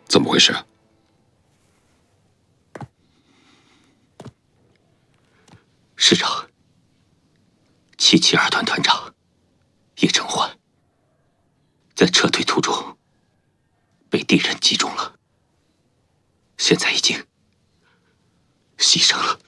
怎么回事？ 师长，772团团长叶承欢在撤退途中被敌人击中了，现在已经牺牲了。